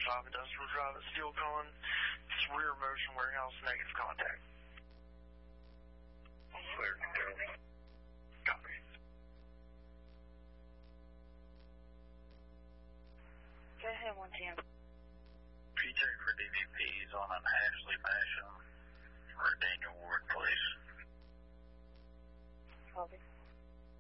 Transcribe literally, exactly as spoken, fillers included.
five Industrial Drive at Steel Con. It's rear motion warehouse, negative contact. Clear, Carol. Copy. Go ahead, one ten.